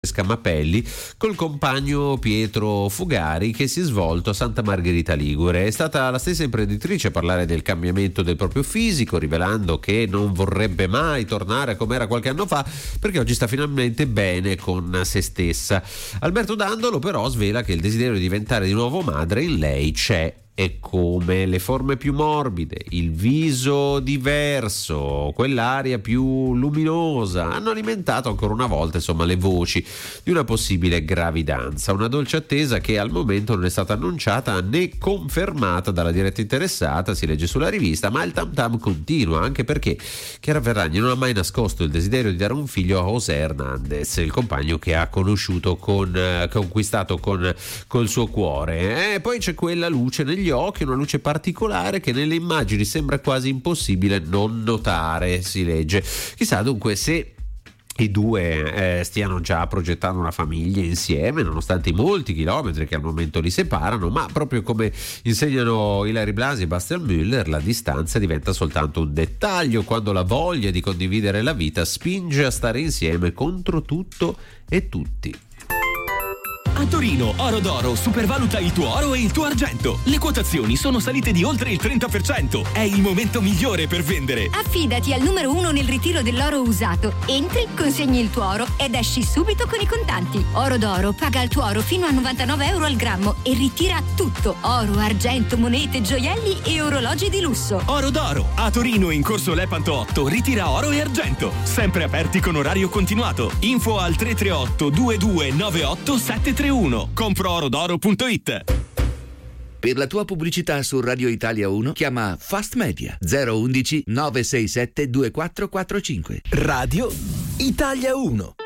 Mapelli col compagno Pietro Fugari, che si è svolto a Santa Margherita Ligure. È stata la stessa imprenditrice a parlare del cambiamento del proprio fisico, rivelando che non vorrebbe mai tornare come era qualche anno fa, perché oggi sta finalmente bene con se stessa. Alberto Dandolo però svela che il desiderio di diventare di nuovo madre in lei c'è. E come le forme più morbide, il viso diverso, quell'aria più luminosa hanno alimentato ancora una volta, insomma, le voci di una possibile gravidanza. Una dolce attesa che al momento non è stata annunciata né confermata dalla diretta interessata, si legge sulla rivista, ma il tam tam continua, anche perché Chiara Ferragni non ha mai nascosto il desiderio di dare un figlio a José Hernández, il compagno che ha conosciuto conquistato col suo cuore. Poi c'è quella luce negli occhi, una luce particolare che nelle immagini sembra quasi impossibile non notare, si legge. Chissà dunque se i due stiano già progettando una famiglia insieme, nonostante i molti chilometri che al momento li separano, ma proprio come insegnano Ilary Blasi e Bastian Müller, la distanza diventa soltanto un dettaglio quando la voglia di condividere la vita spinge a stare insieme contro tutto e tutti. A Torino, Oro d'Oro supervaluta il tuo oro e il tuo argento. Le quotazioni sono salite di oltre il 30%. È il momento migliore per vendere. Affidati al numero 1 nel ritiro dell'oro usato. Entri, consegni il tuo oro ed esci subito con i contanti. Oro d'Oro paga il tuo oro fino a 99 euro al grammo e ritira tutto: oro, argento, monete, gioielli e orologi di lusso. Oro d'Oro, a Torino in corso Lepanto 8, ritira oro e argento. Sempre aperti con orario continuato. Info al 338 2298 731. Comproorodoro.it. Per la tua pubblicità su Radio Italia 1 chiama Fast Media 011 967 2445. Radio Italia 1.